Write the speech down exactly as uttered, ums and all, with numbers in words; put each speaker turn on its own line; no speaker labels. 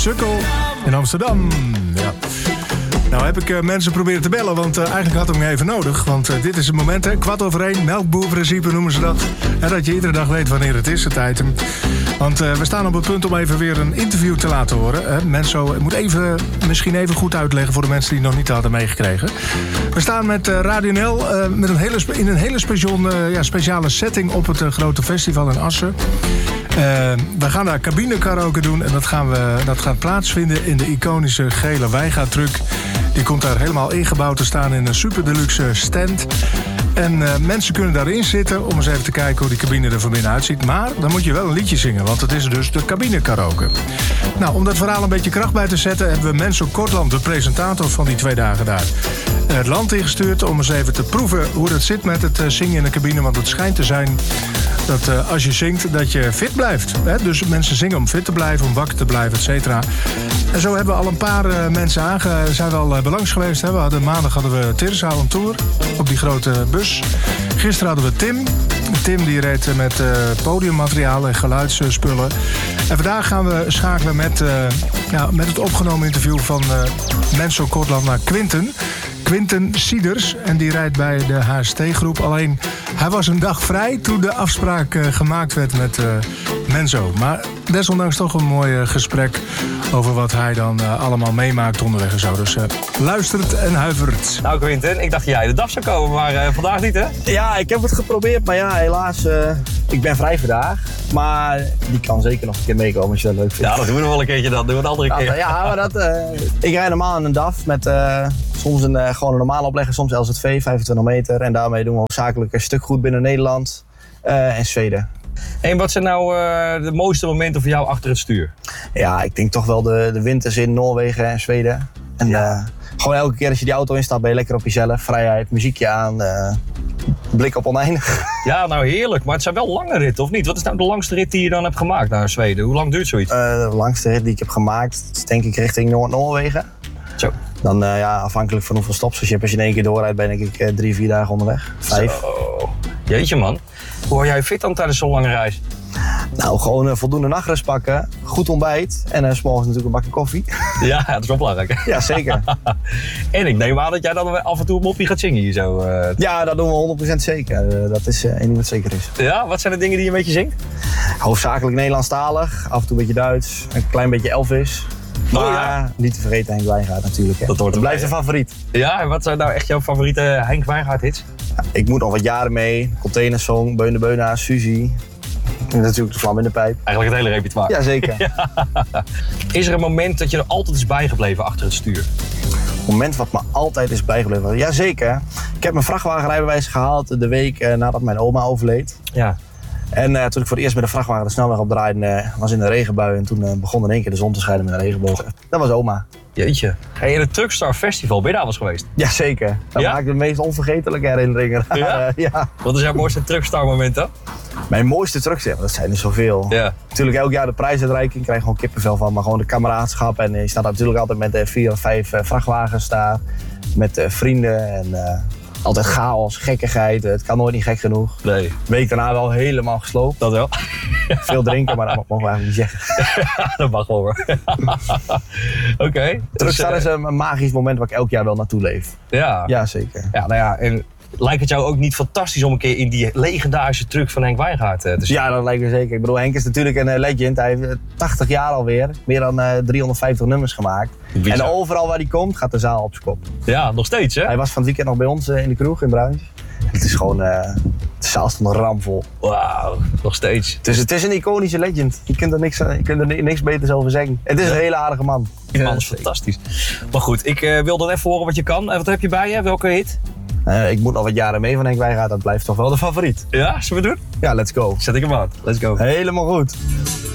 Sukkel in Amsterdam. Ja. Nou heb ik uh, mensen proberen te bellen, want uh, eigenlijk had ik me even nodig. Want uh, dit is het moment, hè, kwart over één, melkboerprincipe noemen ze dat. En dat je iedere dag weet wanneer het is, het item. Want uh, we staan op het punt om even weer een interview te laten horen. Hè. Menso, ik moet even, misschien even goed uitleggen voor de mensen die het nog niet hadden meegekregen. We staan met uh, Radio N L uh, met een hele, in een hele speciaal, uh, ja, speciale setting op het uh, grote festival in Assen. Uh, we gaan daar cabine karaoke doen en dat, gaan we, dat gaat plaatsvinden in de iconische gele Wijngaard-truck. Die komt daar helemaal ingebouwd te staan in een super deluxe stand. En uh, mensen kunnen daarin zitten om eens even te kijken hoe die cabine er van binnen uitziet. Maar dan moet je wel een liedje zingen, want het is dus de cabine karaoke. Nou, om dat verhaal een beetje kracht bij te zetten, hebben we Menso Kortland, de presentator van die twee dagen daar, het land ingestuurd om eens even te proeven hoe dat zit met het uh, zingen in de cabine. Want het schijnt te zijn dat uh, als je zingt, dat je fit blijft. Hè? Dus mensen zingen om fit te blijven, om wakker te blijven, et cetera. En zo hebben we al een paar uh, mensen aange... zijn we al uh, belangs geweest. Hè? We hadden, maandag hadden we Tirza on tour op die grote bus. Gisteren hadden we Tim. Tim die reed uh, met uh, podiummateriaal en geluidsspullen. En vandaag gaan we schakelen met, uh, ja, met het opgenomen interview van uh, Menso Kortland naar Quinten. Quinten Sieders, en die rijdt bij de H S T-groep. Alleen, hij was een dag vrij toen de afspraak uh, gemaakt werd met uh, Menso. Maar desondanks toch een mooi uh, gesprek over wat hij dan uh, allemaal meemaakt onderweg en zo. Dus uh, luistert en huivert.
Nou Quinten, ik dacht dat jij de dag zou komen, maar uh, vandaag niet, hè?
Ja, ik heb het geprobeerd, maar ja, helaas, uh, ik ben vrij vandaag. Maar die kan zeker nog een keer meekomen als je dat leuk vindt.
Ja, dat doen we nog wel een keertje dan. Doen we een andere
ja,
keer.
Ja, maar dat, uh, ik rijd normaal in een D A F met uh, soms een, uh, gewoon een normale oplegger, soms L Z V, vijfentwintig meter. En daarmee doen we zakelijk een stuk goed binnen Nederland uh, en Zweden.
En wat zijn nou uh, de mooiste momenten voor jou achter het stuur?
Ja, ik denk toch wel de, de winters in Noorwegen en Zweden. En ja. uh, gewoon elke keer als je die auto instapt ben je lekker op jezelf. Vrijheid, muziekje aan, uh, blik op oneindig.
Ja, nou heerlijk. Maar het zijn wel lange ritten, of niet? Wat is nou de langste rit die je dan hebt gemaakt naar Zweden? Hoe lang duurt zoiets?
Uh, de langste rit die ik heb gemaakt is denk ik richting Noord-Noorwegen.
Zo.
Dan uh, ja, afhankelijk van hoeveel stops. Als je, als je in één keer doorrijdt ben ik uh, drie, vier dagen onderweg. Vijf.
Zo. Jeetje man. Hoe hou jij fit dan tijdens zo'n lange reis?
Nou, gewoon uh, voldoende nachtrust pakken, goed ontbijt en uh, 's morgens natuurlijk een bakje koffie.
Ja, dat is wel belangrijk.
Ja, zeker.
En ik neem aan dat jij dan af en toe een moppie gaat zingen hier zo. Uh...
Ja, dat doen we honderd procent zeker. Uh, dat is uh, één ding wat zeker is.
Ja, wat zijn de dingen die je een beetje zingt?
Hoofdzakelijk Nederlandstalig, af en toe een beetje Duits, een klein beetje Elvis. Maar
oh, ja.
niet te vergeten Henk Wijngaard natuurlijk. Hè.
Dat, hoort
dat blijft een favoriet.
Ja, en wat zijn nou echt jouw favoriete Henk Wijngaard hits?
Ja, ik moet nog wat jaren mee. Containersong, Beun de Beuna, Suzy. En natuurlijk de vlam in de pijp.
Eigenlijk het hele repertoire.
Jazeker.
Ja. Is er een moment dat je er altijd is bijgebleven achter het stuur?
Een moment wat me altijd is bijgebleven? Jazeker. Ik heb mijn vrachtwagenrijbewijs gehaald de week uh, nadat mijn oma overleed.
Ja.
En uh, toen ik voor het eerst met de vrachtwagen de snelweg opdraaide, uh, was in een regenbui. En toen uh, begon in één keer de zon te schijnen met een regenboog. Dat was oma.
Jeetje. Ga je in het Truckstar Festival, ben je daar wel eens geweest?
Jazeker. Dat
ja?
maak ik de meest onvergetelijke herinneringen.
Ja?
uh, ja.
Wat is jouw mooiste Truckstar moment dan?
Mijn mooiste trucks, ja, dat zijn er zoveel.
Ja.
Natuurlijk elk jaar de prijsuitreiking, krijg je gewoon kippenvel van. Maar gewoon de kameraadschap. En je staat natuurlijk altijd met uh, vier of vijf uh, vrachtwagens daar. Met uh, vrienden en uh, altijd chaos, gekkigheid. Het kan nooit niet gek genoeg.
Nee.
De week daarna wel helemaal gesloopt.
Dat wel.
Veel drinken, maar dat mogen we eigenlijk niet zeggen.
Dat mag wel hoor. Oké. Okay.
Truckstar
dus, uh,
is een magisch moment waar ik elk jaar wel naartoe leef.
Ja.
Ja, zeker.
Ja, nou ja, en lijkt het jou ook niet fantastisch om een keer in die legendarische truck van Henk Wijngaard te zitten?
Ja, dat lijkt me zeker. Ik bedoel, Henk is natuurlijk een legend. Hij heeft tachtig jaar alweer, meer dan uh, driehonderdvijftig nummers gemaakt.
Bizar.
En overal waar hij komt, gaat de zaal op zijn kop.
Ja, nog steeds hè?
Hij was van het weekend nog bij ons uh, in de kroeg in Bruins. Het is gewoon, uh, de zaal stond ramvol.
Wauw, nog steeds.
Dus het is een iconische legend. Je kunt er niks, je kunt er niks beters over zeggen. Het is ja. een hele aardige man.
Die man is uh, fantastisch. Maar goed, ik uh, wil dan even horen wat je kan. En wat heb je bij je? Welke hit?
Uh, ik moet nog wat jaren mee van Henk Wijngaard. Dat blijft toch wel de favoriet.
Ja, zullen we doen?
Ja, let's go.
Zet ik hem aan. Let's go.
Helemaal goed.